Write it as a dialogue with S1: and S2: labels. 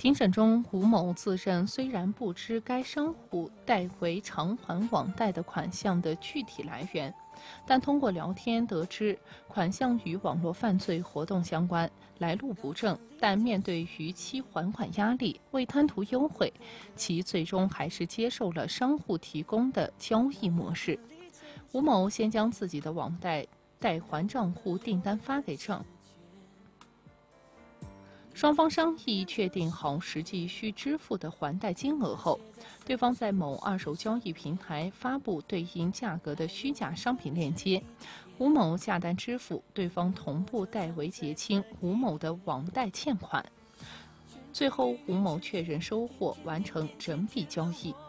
S1: 庭审中，胡某自认虽然不知该商户代为偿还网贷的款项的具体来源，但通过聊天得知款项与网络犯罪活动相关，来路不正。但面对逾期还款压力，为贪图优惠，其最终还是接受了商户提供的交易模式。胡某先将自己的网贷代还账户订单发给郑，双方商议确定好实际需支付的还贷金额后，对方在某二手交易平台发布对应价格的虚假商品链接，胡某下单支付，对方同步代为结清胡某的网贷欠款。最后，胡某确认收货，完成整笔交易。